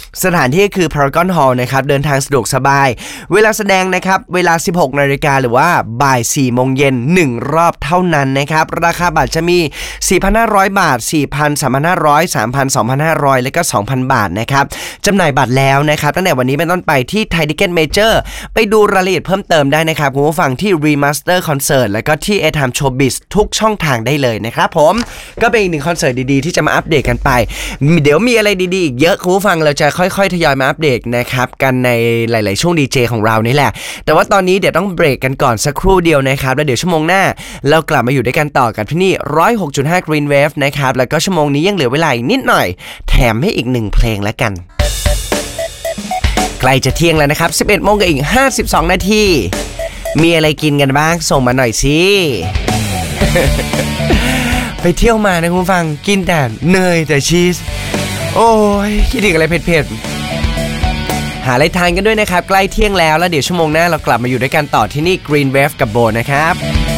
สถานที่คือ Paragon Hall นะครับเดินทางสะดวกสบายเวลาแสดงนะครับเวลา 16 น.หรือว่าบ่าย 4 โมงเย็น1รอบเท่านั้นนะครับราคาบัตรจะมี 4,500 บาท 4,3,500 3,2,500 และก็ 2,000 บาทนะครับจำหน่ายบัตรแล้วนะครับตั้งแต่วันนี้เป็นต้นไปที่ Thai Ticket Major ไปดูรายละเอียดเพิ่มเติมได้นะครับคุณผู้ฟังที่ Remaster Concert แล้วก็ที่ Airtime Showbiz ทุกช่องทางได้เลยนะครับผมก็เป็นอีกหนึ่งคอนเสิร์ตดีๆที่จะมาอัปเดตกันไปเดี๋ยวมีอะไรดีๆอีกเยอะคุณผู้ฟังเราจะค่อยๆทยอยมาอัปเดตนะครับกันในหลายๆช่วงดีเจของเรานี่แหละแต่ว่าตอนนี้เดี๋ยวต้องเบรกกันก่อนสักครู่เดียวนะครับแล้วเดี๋ยวชั่วโมงหน้าเรากลับมาอยู่ด้วยกันต่อกับที่นี่ 106.5 Green Wave นะครับแล้วก็ชั่วโมงนี้ยังเหลือเวลาอีกนิดหน่อยแถมให้อีก1เพลงแล้วกันใกล้จะเที่ยงแล้วนะครับ 11 โมงกับอีก52 นาทีมีอะไรกินกันบ้างส่งมาหน่อยสิ ไปเที่ยวมานะคุณฟังกินแต่เนยแต่ชีสโอ้ยคิดถึงอะไรเผ็ดๆหาอะไรทานกันด้วยนะครับใกล้เที่ยงแล้วเดี๋ยวชั่วโมงหน้าเรากลับมาอยู่ด้วยกันต่อที่นี่ Green Wave กับโบนะครับ